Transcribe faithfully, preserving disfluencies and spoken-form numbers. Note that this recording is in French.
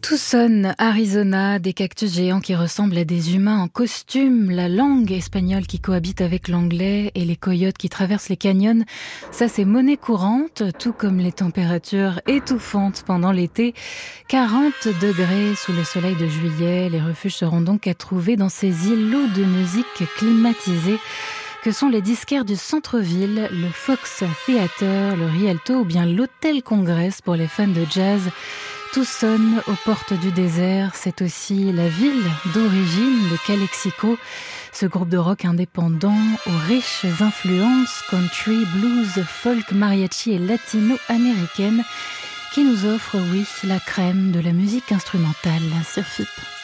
Tucson, Arizona, des cactus géants qui ressemblent à des humains en costume, la langue espagnole qui cohabite avec l'anglais et les coyotes qui traversent les canyons, ça c'est monnaie courante, tout comme les températures étouffantes pendant l'été. quarante degrés sous le soleil de juillet, les refuges seront donc à trouver dans ces îlots de musique climatisés que sont les disquaires du centre-ville, le Fox Theater, le Rialto ou bien l'Hôtel Congress pour les fans de jazz. Tucson, aux portes du désert, c'est aussi la ville d'origine de Calexico, ce groupe de rock indépendant aux riches influences country, blues, folk, mariachi et latino-américaine qui nous offre, oui, la crème de la musique instrumentale sur F I P.